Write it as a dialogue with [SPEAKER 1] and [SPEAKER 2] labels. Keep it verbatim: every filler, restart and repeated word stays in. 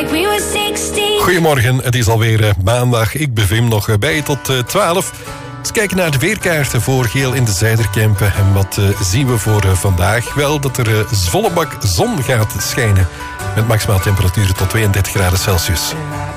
[SPEAKER 1] like we were sixteen.
[SPEAKER 2] Goedemorgen, het is alweer uh, maandag. Ik bevim nog uh, bij tot uh, twaalf. Eens kijken naar de weerkaarten voor Geel in de Zijderkempen. En wat uh, zien we voor uh, vandaag? Wel dat er uh, volle bak zon gaat schijnen. Met maximaal temperaturen tot tweeëndertig graden Celsius.